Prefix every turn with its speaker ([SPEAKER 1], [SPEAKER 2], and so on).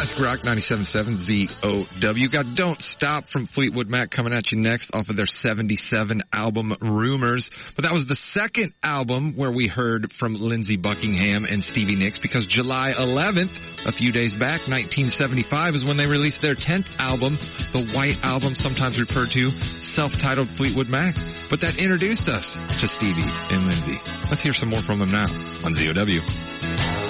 [SPEAKER 1] Classic Rock 97.7 ZOW. Got Don't Stop from Fleetwood Mac coming at you next off of their 77 album Rumors. But that was the second album where we heard from Lindsey Buckingham and Stevie Nicks, because July 11th, a few days back, 1975, is when they released their 10th album, the White Album, sometimes referred to self-titled Fleetwood Mac. But that introduced us to Stevie and Lindsey. Let's hear some more from them now on ZOW.